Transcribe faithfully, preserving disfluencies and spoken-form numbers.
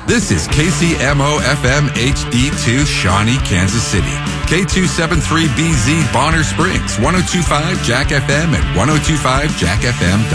This is K C M O F M H D two, Shawnee, Kansas City. K two seventy-three B Z, Bonner Springs, ten twenty-five Jack F M, and ten twenty-five jack f m dot com.